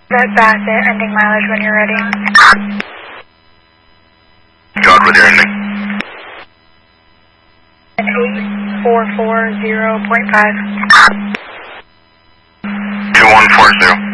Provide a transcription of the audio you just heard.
Red Bassett, ending mileage when you're ready. God, with your ending. 8440.5. 2140.